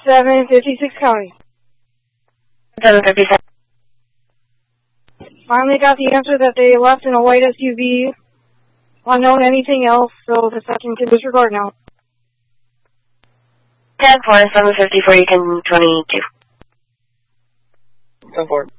756 County. 757. Finally got the answer that they left in a white SUV. Unknown anything else, so the section can disregard now. 10-4, 754, you can 22. 10-4.